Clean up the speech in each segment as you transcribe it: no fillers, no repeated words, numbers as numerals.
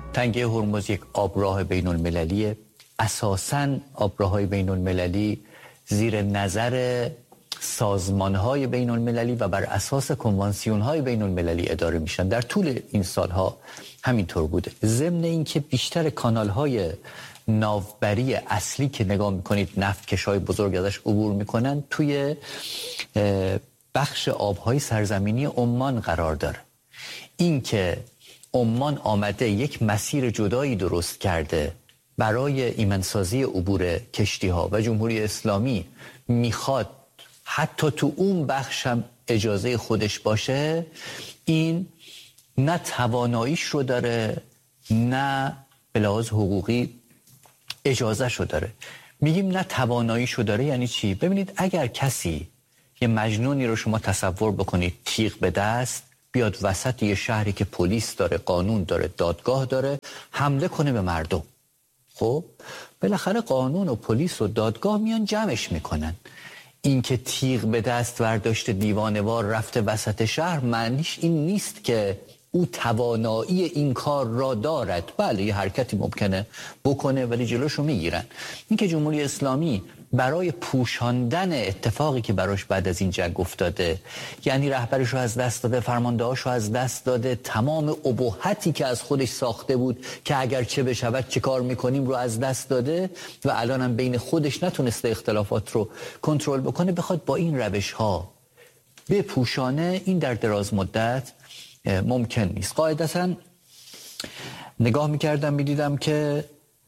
تنگه هرمز یک آبراه بین المللیه. اساساً آبراه‌های بین المللی زیر نظر سازمان‌های بین المللی و بر اساس کنوانسیون‌های بین المللی اداره میشن. در طول این سالها همینطور بوده. ضمن اینکه بیشتر کانال‌های ناوبری اصلی که نگاه میکنید نفتکش‌های بزرگ ازش عبور میکنن توی بخش آب‌های سرزمینی عمان قرار داره. این که عمان آمده یک مسیر جدایی درست کرده برای ایمنسازی عبور کشتی‌ها و جمهوری اسلامی میخواد حتی تو اون بخش هم اجازه خودش باشه، این نه تواناییش رو داره نه به لحاظ حقوقی اجازه شو داره. میگیم نه تواناییش رو داره یعنی چی؟ ببینید اگر کسی یه مجنونی رو شما تصور بکنید تیغ به دست بیاد وسط یه شهری که پلیس داره، قانون داره، دادگاه داره، حمله کنه به مردم، خب بالاخره قانون و پلیس و دادگاه میان جمعش میکنن. این که تیغ به دست ورداشته دیوانه‌وار رفته وسط شهر معنیش این نیست که او توانایی این کار را دارد. بله یه حرکتی ممکنه بکنه ولی جلوشو میگیرن. این که جمهوری اسلامی برای پوشاندن اتفاقی که براش بعد از این جنگ افتاده، یعنی رهبرش رو از دست داده، فرماندهاش رو از دست داده، تمام ابهتی که از خودش ساخته بود که اگر چه بشود چه کار میکنیم رو از دست داده و الان هم بین خودش نتونسته اختلافات رو کنترل بکنه، بخواد با این روش ها بپوشانه، این در دراز مدت ممکن نیست. قاعدتاً نگاه میکردم میدیدم که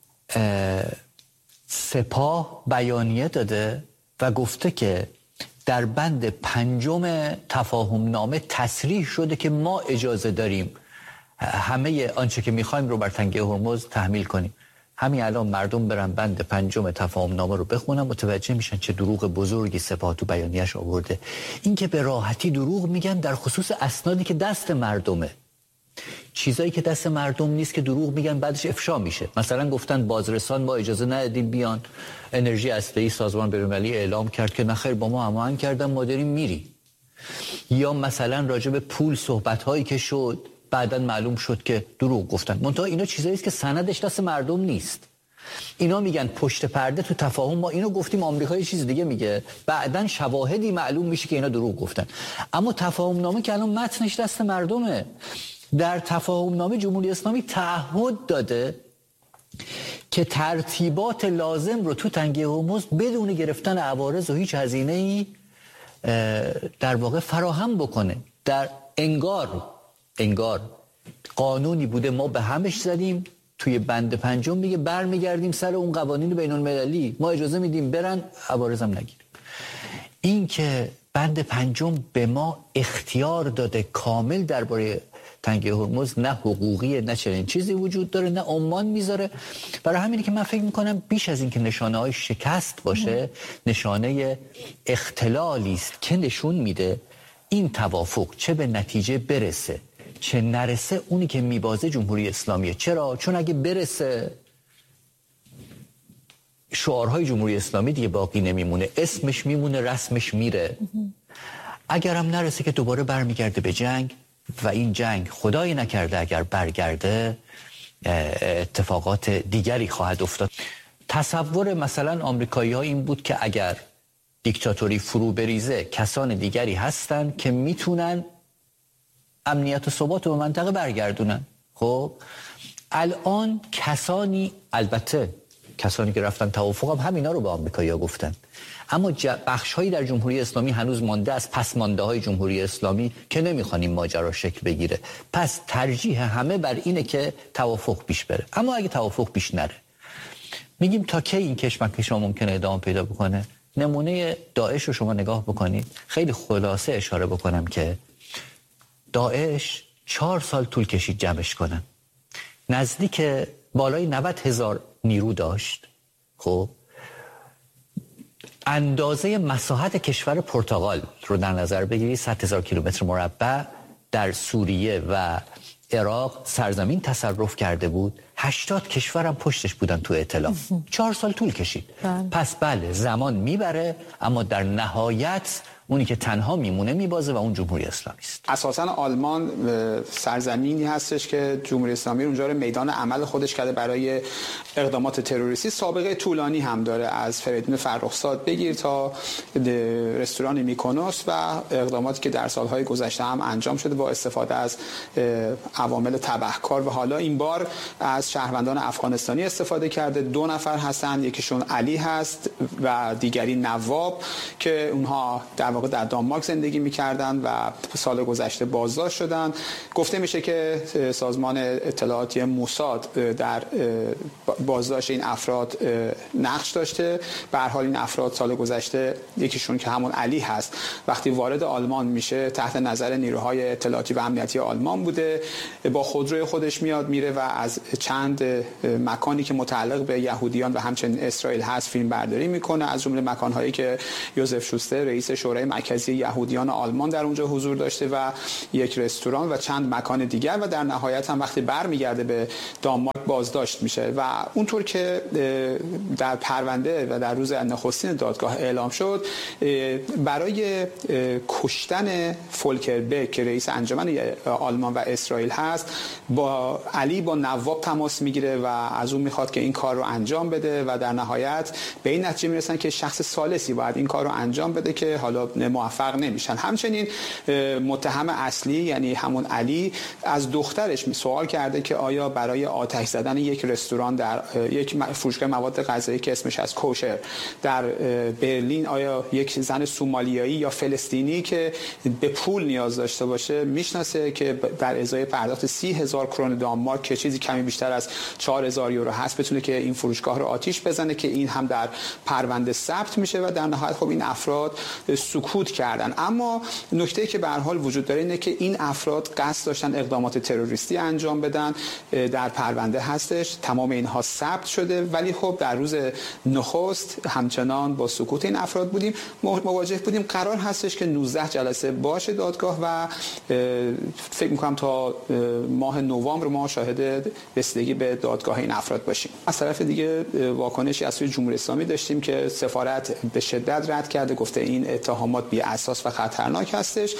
سپاه بیانیه داده و گفته که در بند 5 تفاهم نامه تصریح شده که ما اجازه داریم همه آنچه که میخوایم رو بر تنگه هرمز تحمیل کنیم. همین الان مردم برن بند 5 تفاهم نامه رو بخونن متوجه میشن چه دروغ بزرگی سپاه تو بیانیه‌اش آورده. این که به راحتی دروغ میگن در خصوص اسنادی که دست مردمه، چیزایی که دست مردم نیست که دروغ میگن بعدش افشا میشه. مثلا گفتن بازرسان ما اجازه ندادیم بیان، انرژی هسته‌ای سازمان بین‌المللی اعلام کرد که نخیر با ما هماهنگ کردن ما داریم میری. یا مثلا راجع به پول صحبت‌هایی که شد بعداً معلوم شد که دروغ گفتن. منتها اینا چیزایی است که سندش دست مردم نیست. اینا میگن پشت پرده تو تفاهم ما اینو گفتیم، آمریکا یه چیز دیگه میگه، بعداً شواهدی معلوم میشه که اینا دروغ گفتن. اما تفاهم نامه که الان متنش دست مردمه. در تفاهم نامه جمهوری اسلامی تعهد داده که ترتیبات لازم رو تو تنگه هرمز بدون گرفتن عوارض و هیچ هزینه‌ای در واقع فراهم بکنه. در انگار قانونی بوده ما به همش زدیم، توی بند 5 میگه برمیگردیم سر اون قوانین بین المللی، ما اجازه میدیم برن عوارض هم نگیریم. این که بند 5 به ما اختیار داده کامل درباره تنگه هرمز، نه حقوقیه نه چنین چیزی وجود داره نه عمان میذاره. برای همینه که من فکر میکنم بیش از این که نشانه های شکست باشه، نشانه اختلالی است که نشون میده این توافق چه به نتیجه برسه چه نرسه اونی که میبازه جمهوری اسلامیه. چرا؟ چون اگه برسه شعارهای جمهوری اسلامی دیگه باقی نمیمونه، اسمش میمونه، رسمش میره. اگر هم نرسه که دوباره برمیگرده به جنگ و این جنگ خدای نکرده اگر برگرده اتفاقات دیگری خواهد افتاد. تصور مثلا آمریکایی‌ها این بود که اگر دیکتاتوری فرو بریزه کسان دیگری هستن که میتونن امنیت و ثبات رو به منطقه برگردونن. خب الان کسانی، البته کسانی که رفتن توافق هم همینا رو به آمریکایی‌ها گفتن، اما بخش‌هایی در جمهوری اسلامی هنوز مانده از پس مانده‌های جمهوری اسلامی که نمی‌خوان این ماجرا شکل بگیره. پس ترجیح همه بر اینه که توافق پیش بره. اما اگه توافق پیش نره، میگیم تا کی این کشمکش ممکنه ادامه پیدا بکنه؟ نمونه داعش رو شما نگاه بکنید. خیلی خلاصه اشاره بکنم که داعش 4 سال طول کشید جمعش کنن. نزدیک بالای 90,000 نیرو داشت. خب اندازه مساحت کشور پرتغال رو در نظر بگیرید، 100,000 کیلومتر مربع در سوریه و عراق سرزمین تصرف کرده بود. 80 کشور هم پشتش بودن تو ائتلاف. 4 سال طول کشید. پس بله زمان میبره، اما در نهایت اونی که تنها میمونه میبازه و اون جمهوری اسلامی است. اساساً آلمان سرزمینی هستش که جمهوری اسلامی اونجا رو میدان عمل خودش کرده برای اقدامات تروریستی. سابقه طولانی هم داره، از فریدون فرخزاد بگیر تا رستوران میکونوس و اقداماتی که در سالهای گذشته هم انجام شده با استفاده از عوامل تبهکار و حالا این بار از شهروندان افغانستانی استفاده کرده. 2 نفر هستن، یکیشون علی هست و دیگری نواب که اونها در واقع در دانمارک زندگی می‌کردن و سال گذشته بازداشت شدن. گفته میشه که سازمان اطلاعاتی موساد در بازداشت این افراد نقش داشته. به هر حال این افراد سال گذشته یکیشون که همون علی هست وقتی وارد آلمان میشه تحت نظر نیروهای اطلاعاتی و امنیتی آلمان بوده، با خودروی خودش میاد میره و از چند مکانی که متعلق به یهودیان و همچنین اسرائیل هست فیلم برداری میکنه، از جمله مکانهایی که یوزف شوستر رئیس شورای مرکزی یهودیان آلمان در اونجا حضور داشته و یک رستوران و چند مکان دیگر، و در نهایت هم وقتی برمیگرده به دانمارک بازداشت میشه. و اونطور که در پرونده و در روز نخستین دادگاه اعلام شد، برای کشتن فولکر بک که رئیس انجمن آلمان و اسرائیل هست، با علی با نواب تماس میگیره و از اون میخواد که این کار رو انجام بده و در نهایت به این نتیجه میرسن که شخص ثالثی باید این کار رو انجام بده که حالا موفق نمیشن. همچنین متهم اصلی یعنی همون علی از دخترش سوال کرده که آیا برای آتش زدن یک رستوران در یک فروشگاه مواد غذایی که اسمش از کوشر در برلین، آیا یک زن سومالیایی یا فلسطینی که به پول نیاز داشته باشه میشناسه که در ازای پرداخت 30,000 کرون دانمارک که چیزی کمی بیشتر از 4,000 یورو هست بتونه که این فروشگاه رو آتیش بزنه، که این هم در پرونده ثبت میشه و در نهایت خب این افراد سکوت کردن. اما نکته‌ای که به هر حال وجود داره اینه که این افراد قصد داشتن اقدامات تروریستی انجام بدن، در پرونده هستش، تمام اینها ثبت شده، ولی خب در روز نخست همچنان با سکوت این افراد بودیم مواجه بودیم. قرار هستش که 19 جلسه باشه دادگاه و فکر می‌کنم تا ماه نوامبر ما شاهد رسیدگی به دادگاه این افراد باشیم. از طرف دیگه واکنشی از سوی جمهوری اسلامی داشتیم که سفارت به شدت رد کرده، گفته این اتهامات بی اساس و خطرناک هستش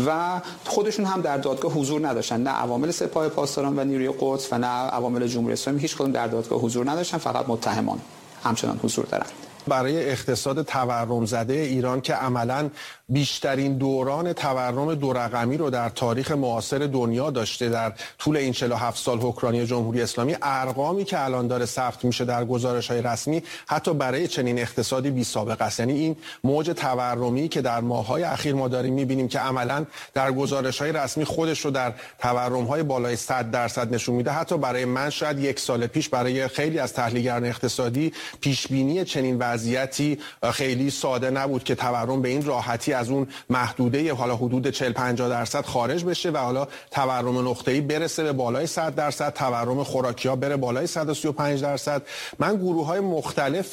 و خودشون هم در دادگاه حضور نداشتن، نه عوامل سپاه پاسداران و نیروی قدس و نه عوامل جمهوری اسلامی، هیچ کدوم در دادگاه حضور نداشتن، فقط متهمان همچنان حضور دارن. برای اقتصاد تورم زده ایران که عملاً بیشترین دوران تورم دو رقمی رو در تاریخ معاصر دنیا داشته در طول این 47 سال حکمرانی جمهوری اسلامی، ارقامی که الان داره ثبت میشه در گزارش‌های رسمی حتی برای چنین اقتصادی بی سابقه است. یعنی این موج تورمی که در ماه‌های اخیر ما داریم می‌بینیم که عملاً در گزارش‌های رسمی خودش رو در تورم‌های بالای 100% نشون میده، حتی برای من شاید 1 سال پیش برای خیلی از تحلیلگران اقتصادی پیش‌بینی چنین وضعیتی خیلی ساده نبود که تورم به این راحتی از اون محدوده حالا حدود 40-50% خارج بشه و حالا تورم نقطه‌ای برسه به بالای 100%، تورم خوراکی‌ها بره بالای 135%. من گروه‌های مختلف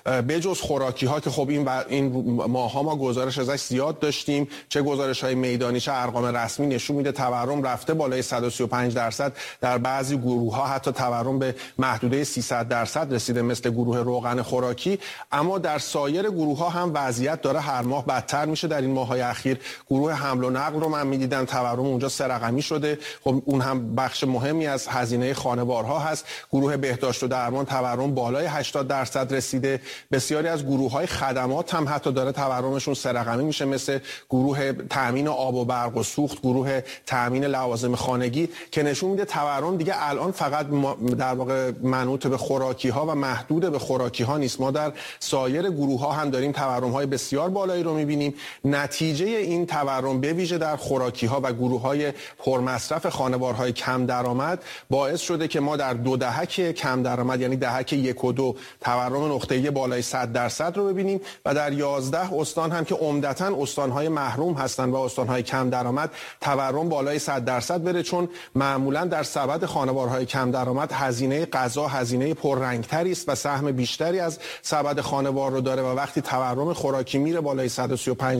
بجز خوراکی‌ها که خب این ماه‌ها ما گزارش ازش زیاد داشتیم، چه گزارش‌های میدانی چه ارقام رسمی نشون میده تورم رفته بالای 135%، در بعضی گروه‌ها حتی تورم به محدوده 300% رسیده مثل گروه روغن خوراکی. اما در سایر گروه‌ها هم وضعیت داره هر ماه بدتر میشه. در این ماه‌های اخیر گروه حمل و نقل رو من می‌دیدم تورم اونجا 3 رقمی شده، خب اون هم بخش مهمی از هزینه خانوارها هست. گروه بهداشت و درمان تورم بالای 80% رسیده. بسیاری از گروه‌های خدمات هم حتی داره تورمشون 3 رقمی میشه، مثل گروه تامین آب و برق و سوخت، گروه تامین لوازم خانگی، که نشون میده تورم دیگه الان فقط در واقع منوط به خوراکی‌ها و محدود به خوراکی‌ها نیست. ما در سایر گروه‌ها هم داریم تورم‌های بسیار بالایی رو می‌بینیم. نتیجه این تورم به ویژه در خوراکی‌ها و گروه‌های پرمصرف خانوارهای کم درآمد باعث شده که ما در 2 دهک کم درآمد یعنی دهک 1 و 2 تورم نقطه‌ای بالای 100% رو ببینیم و در 11 استان هم که عمدتاً استان‌های محروم هستند و استان‌های کم درآمد تورم بالای 100% بره، چون معمولاً در سبد خانوارهای کم درآمد هزینه غذا هزینه پررنگ‌تری است و سهم بیشتری از سبد خانوار رو داره و وقتی تورم خوراکی میره بالای 135%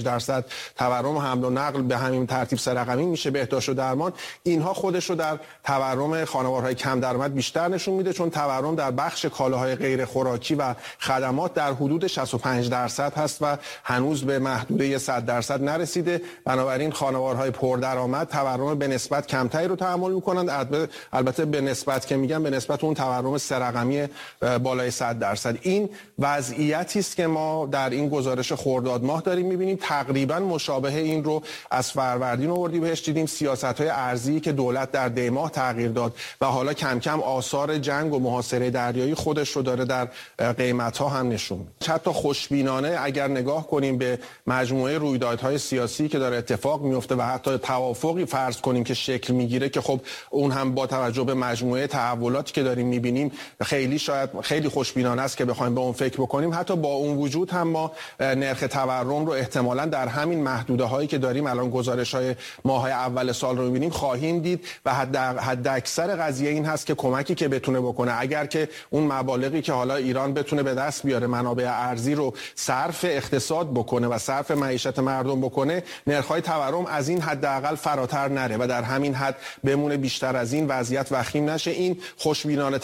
درصد، تورم حمل و نقل به همین ترتیب سه رقمی میشه، بهداشت و درمان، اینها خودش رو در تورم خانوارهای کم درآمد بیشتر نشون میده، چون تورم در بخش کالاهای غیر خوراکی و خدمات در حدود 65 درصد هست و هنوز به محدوده 100 درصد نرسیده. بنابراین خانوارهای پردرآمد تورم به نسبت کمتری رو تحمل میکنند، البته به نسبت که میگم به نسبت اون تورم سه رقمی بالای 100 درصد. این وضعیتی است که ما در این گزارش خرداد ماه داریم میبینیم. تقریبا مشابه این رو از فروردین و اردیبهشت دیدیم. سیاست‌های ارزی که دولت در دی ماه تغییر داد و حالا کم کم آثار جنگ و محاصره دریایی خودش رو داره در قیمت‌ها هم نشون میده. حتی خوشبینانه اگر نگاه کنیم به مجموعه رویدادهای سیاسی که داره اتفاق میفته و حتی توافقی فرض کنیم که شکل میگیره، که خب اون هم با توجه به مجموعه تحولاتی که داریم میبینیم خیلی خوشبینانه است که بخوایم به اون فکر بکنیم، حتی با اون وجود هم ما نرخ تورم رو احتمالاً در همین محدوده هایی که داریم الان گزارش‌های ماه‌های اول سال رو می‌بینیم خواهیم دید و حد اکثر قضیه این هست که کمکی که بتونه بکنه، اگر که اون مبالغی که حالا ایران بتونه به دست بیاره منابع ارزی رو صرف اقتصاد بکنه و صرف معیشت مردم بکنه، نرخ‌های تورم از این حداقل فراتر نره و در همین حد بمونه، بیشتر از این وضعیت وخیم نشه. این خوشبینانه